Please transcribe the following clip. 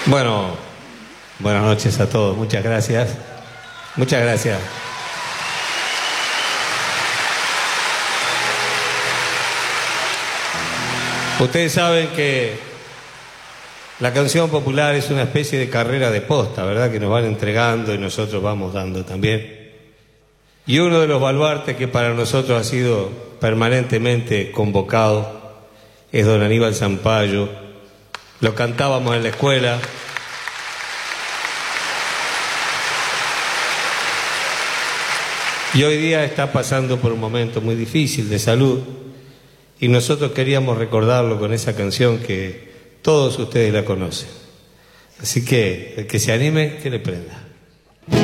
Bueno, buenas noches a todos. Muchas gracias. Muchas gracias. Ustedes saben que la canción popular es una especie de carrera de posta, ¿verdad? Que nos van entregando y nosotros vamos dando también. Y uno de los baluartes que para nosotros ha sido permanentemente convocado es don Aníbal Zampayo. Lo cantábamos en la escuela. Y hoy día está pasando por un momento muy difícil de salud. Y nosotros queríamos recordarlo con esa canción que todos ustedes la conocen. Así que el que se anime, que le prenda.